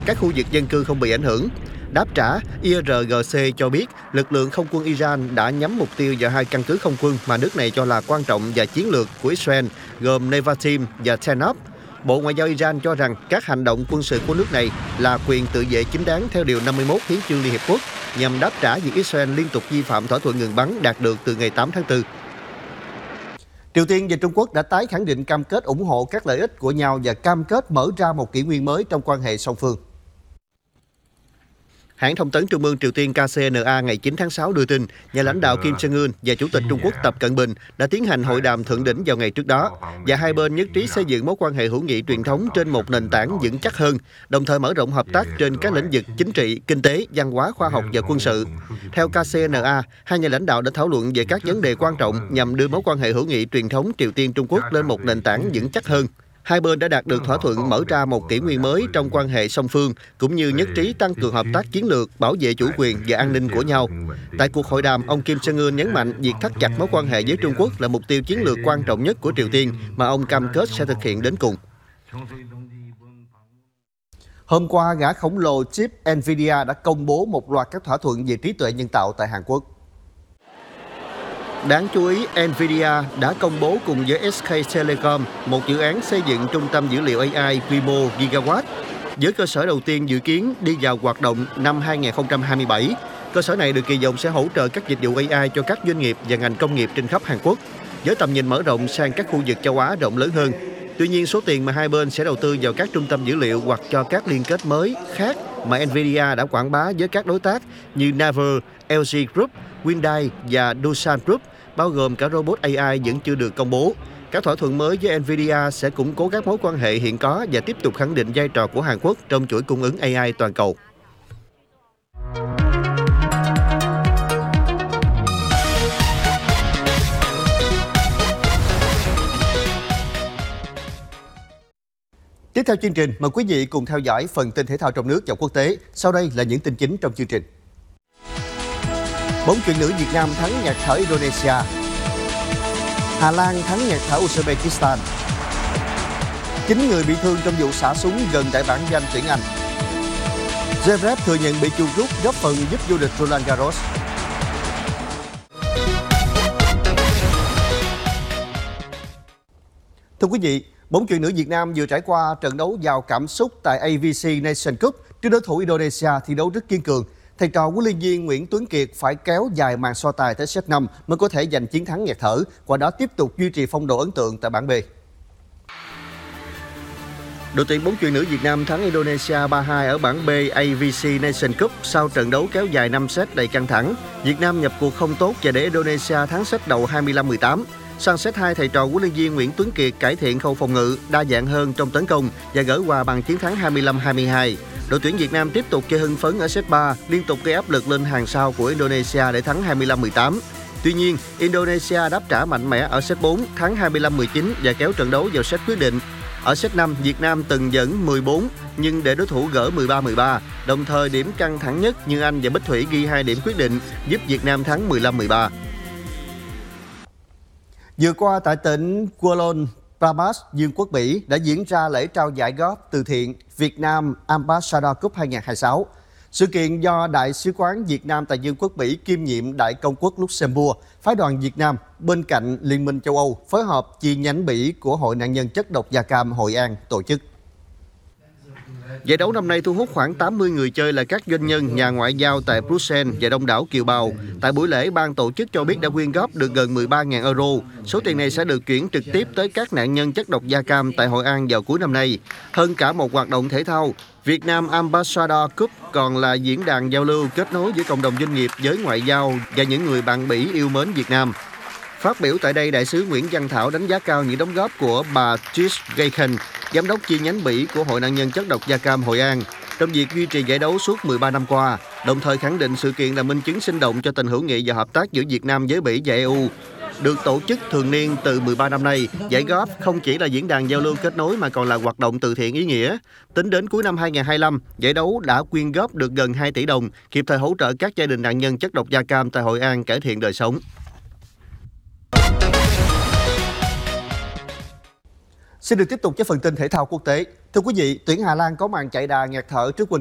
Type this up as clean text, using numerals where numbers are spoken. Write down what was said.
các khu vực dân cư không bị ảnh hưởng. Đáp trả, IRGC cho biết lực lượng không quân Iran đã nhắm mục tiêu vào 2 căn cứ không quân mà nước này cho là quan trọng và chiến lược của Israel, gồm Nevatim và Tanab. Bộ Ngoại giao Iran cho rằng các hành động quân sự của nước này là quyền tự vệ chính đáng theo Điều 51 Hiến chương Liên Hiệp Quốc, nhằm đáp trả việc Israel liên tục vi phạm thỏa thuận ngừng bắn đạt được từ ngày 8 tháng 4. Triều Tiên và Trung Quốc đã tái khẳng định cam kết ủng hộ các lợi ích của nhau và cam kết mở ra một kỷ nguyên mới trong quan hệ song phương. Hãng thông tấn Trung ương Triều Tiên KCNA ngày 9 tháng 6 đưa tin, nhà lãnh đạo Kim Jong-un và Chủ tịch Trung Quốc Tập Cận Bình đã tiến hành hội đàm thượng đỉnh vào ngày trước đó, và hai bên nhất trí xây dựng mối quan hệ hữu nghị truyền thống trên một nền tảng vững chắc hơn, đồng thời mở rộng hợp tác trên các lĩnh vực chính trị, kinh tế, văn hóa, khoa học và quân sự. Theo KCNA, hai nhà lãnh đạo đã thảo luận về các vấn đề quan trọng nhằm đưa mối quan hệ hữu nghị truyền thống Triều Tiên-Trung Quốc lên một nền tảng vững chắc hơn. Hai bên đã đạt được thỏa thuận mở ra một kỷ nguyên mới trong quan hệ song phương, cũng như nhất trí tăng cường hợp tác chiến lược, bảo vệ chủ quyền và an ninh của nhau. Tại cuộc hội đàm, ông Kim Jong-un nhấn mạnh việc thắt chặt mối quan hệ với Trung Quốc là mục tiêu chiến lược quan trọng nhất của Triều Tiên mà ông cam kết sẽ thực hiện đến cùng. Hôm qua, gã khổng lồ chip Nvidia đã công bố một loạt các thỏa thuận về trí tuệ nhân tạo tại Hàn Quốc. Đáng chú ý, Nvidia đã công bố cùng với SK Telecom một dự án xây dựng trung tâm dữ liệu AI quy mô gigawatt, với cơ sở đầu tiên dự kiến đi vào hoạt động năm 2027. Cơ sở này được kỳ vọng sẽ hỗ trợ các dịch vụ AI cho các doanh nghiệp và ngành công nghiệp trên khắp Hàn Quốc, với tầm nhìn mở rộng sang các khu vực châu Á rộng lớn hơn. Tuy nhiên, số tiền mà hai bên sẽ đầu tư vào các trung tâm dữ liệu hoặc cho các liên kết mới khác mà Nvidia đã quảng bá với các đối tác như Naver, LG Group, Hyundai và Doosan Group, bao gồm cả robot AI vẫn chưa được công bố. Các thỏa thuận mới với Nvidia sẽ củng cố các mối quan hệ hiện có và tiếp tục khẳng định vai trò của Hàn Quốc trong chuỗi cung ứng AI toàn cầu. Tiếp theo chương trình, mời quý vị cùng theo dõi phần tin thể thao trong nước và quốc tế. Sau đây là những tin chính trong chương trình. Bóng chuyền nữ Việt Nam thắng nhạt thở Indonesia. Hà Lan thắng nhạt thở Uzbekistan. 9 người bị thương trong vụ xả súng gần đại bản doanh tuyển Anh. Zverev thừa nhận bị chuột rút góp phần giúp vô địch Roland Garros. Thưa quý vị, bóng chuyền nữ Việt Nam vừa trải qua trận đấu giàu cảm xúc tại AVC Nation Cup trước đối thủ Indonesia thi đấu rất kiên cường. Thầy trò huấn luyện viên Nguyễn Tuấn Kiệt phải kéo dài màn so tài tới set 5 mới có thể giành chiến thắng nghẹt thở, qua đó tiếp tục duy trì phong độ ấn tượng tại bảng B. Đội tuyển bóng chuyền nữ Việt Nam thắng Indonesia 3-2 ở bảng B AVC Nation Cup sau trận đấu kéo dài 5 set đầy căng thẳng. Việt Nam nhập cuộc không tốt và để Indonesia thắng set đầu 25-18. Sang set 2, thầy trò huấn luyện viên Nguyễn Tuấn Kiệt cải thiện khâu phòng ngự, đa dạng hơn trong tấn công và gỡ hòa bằng chiến thắng 25-22. Đội tuyển Việt Nam tiếp tục chơi hưng phấn ở set 3, liên tục gây áp lực lên hàng sau của Indonesia để thắng 25-18. Tuy nhiên, Indonesia đáp trả mạnh mẽ ở set 4, thắng 25-19 và kéo trận đấu vào set quyết định. Ở set 5, Việt Nam từng dẫn 14 nhưng để đối thủ gỡ 13-13, đồng thời điểm căng thẳng nhất như Anh và Bích Thủy ghi 2 điểm quyết định, giúp Việt Nam thắng 15-13. Vừa qua tại tỉnh Kuala Lumpur, Vương quốc Bỉ đã diễn ra lễ trao giải golf từ thiện Việt Nam Ambassador Cup 2026. Sự kiện do Đại sứ quán Việt Nam tại Vương quốc Bỉ kiêm nhiệm Đại công quốc Luxembourg, phái đoàn Việt Nam bên cạnh Liên minh châu Âu phối hợp chi nhánh Bỉ của Hội nạn nhân chất độc da cam Hội An tổ chức. Giải đấu năm nay thu hút khoảng 80 người chơi là các doanh nhân, nhà ngoại giao tại Bruxelles và đông đảo kiều bào. Tại buổi lễ, ban tổ chức cho biết đã quyên góp được gần 13.000 euro. Số tiền này sẽ được chuyển trực tiếp tới các nạn nhân chất độc da cam tại Hội An vào cuối năm nay. Hơn cả một hoạt động thể thao, Việt Nam Ambassador Cup còn là diễn đàn giao lưu kết nối giữa cộng đồng doanh nghiệp, giới ngoại giao và những người bạn Bỉ yêu mến Việt Nam. Phát biểu tại đây, Đại sứ Nguyễn Văn Thảo đánh giá cao những đóng góp của bà Trish Gaken, Giám đốc chi nhánh Bỉ của Hội nạn nhân chất độc da cam Hội An, trong việc duy trì giải đấu suốt 13 năm qua, đồng thời khẳng định sự kiện là minh chứng sinh động cho tình hữu nghị và hợp tác giữa Việt Nam với Bỉ và EU. Được tổ chức thường niên từ 13 năm nay, giải golf không chỉ là diễn đàn giao lưu kết nối mà còn là hoạt động từ thiện ý nghĩa. Tính đến cuối năm 2025, giải đấu đã quyên góp được gần 2 tỷ đồng, kịp thời hỗ trợ các gia đình nạn nhân chất độc da cam tại Hội An cải thiện đời sống. Xin được tiếp tục với phần tin thể thao quốc tế. Thưa quý vị, tuyển Hà Lan có màn chạy đà nghẹt thở trước